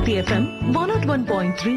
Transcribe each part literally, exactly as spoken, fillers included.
Bharti F M one oh one point three.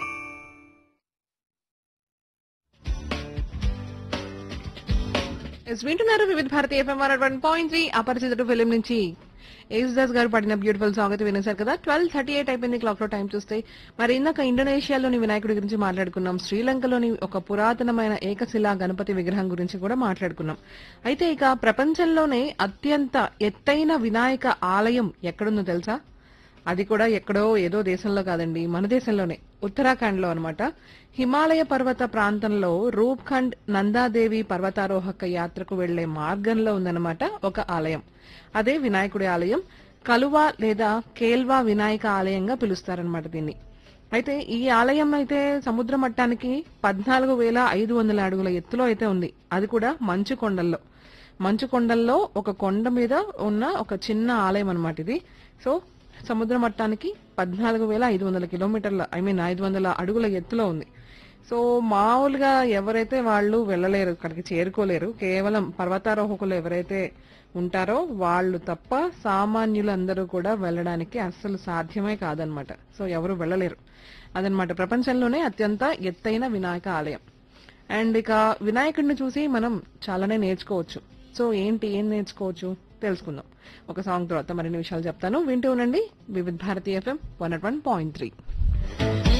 వింటున్నారు వివిధ Bharati FM one one point three. అపరిచితుడు film నుంచి యేసుదాస్ గారు పాడిన బ్యూటిఫుల్ సాంగ్ అయితే వినేశారు కదా. ట్వెల్వ్ థర్టీ ఎయిట్ అయిపోయింది క్లాక్ లో టైం చూస్తే. మరి ఇందాక ఇండోనేషియాలోని వినాయకుడి గురించి మాట్లాడుకున్నాం, శ్రీలంకలోని ఒక పురాతనమైన ఏకశిలా గణపతి విగ్రహం గురించి కూడా మాట్లాడుకున్నాం. అయితే ఇక ప్రపంచంలోనే అత్యంత ఎత్తైన వినాయక ఆలయం ఎక్కడుందో తెలుసా? అది కూడా ఎక్కడో ఏదో దేశంలో కాదండి, మన దేశంలోనే, ఉత్తరాఖండ్ లో అనమాట. హిమాలయ పర్వత ప్రాంతంలో రూప్ఖండ్ నందాదేవి పర్వతారోహక యాత్రకు వెళ్లే మార్గంలో ఉందన్నమాట ఒక ఆలయం. అదే వినాయకుడి ఆలయం. కలువా లేదా కేల్వా వినాయక ఆలయంగా పిలుస్తారనమాట దీన్ని. అయితే ఈ ఆలయం అయితే సముద్ర మట్టానికి పద్నాలుగు వేల ఐదు వందల అడుగుల ఎత్తులో అయితే ఉంది. అది కూడా మంచు కొండల్లో మంచు కొండల్లో ఒక కొండ మీద ఉన్న ఒక చిన్న ఆలయం అనమాట ఇది. సో సముద్ర మట్టానికి పద్నాలుగు వేల ఐదు వందల కిలోమీటర్ల ఐ మీన్ ఐదు వందల అడుగుల ఎత్తులో ఉంది. సో మామూలుగా ఎవరైతే వాళ్ళు వెళ్ళలేరు, అక్కడికి చేరుకోలేరు. కేవలం పర్వతారోహకులు ఎవరైతే ఉంటారో వాళ్ళు తప్ప సామాన్యులందరూ కూడా వెళ్ళడానికి అస్సలు సాధ్యమే కాదనమాట. సో ఎవరు వెళ్ళలేరు. అదనమాట ప్రపంచంలోనే అత్యంత ఎత్తైన వినాయక ఆలయం. అండ్ ఇక వినాయకుడిని చూసి మనం చాలానే నేర్చుకోవచ్చు. సో ఏంటి ఏం నేర్చుకోవచ్చు తెలుసుకుందాం. ఒక సాంగ్ తర్వాత మరిన్ని విషయాలు చెప్తాను. వింటూ ఉండండి వివిధ Bharati FM one one point three.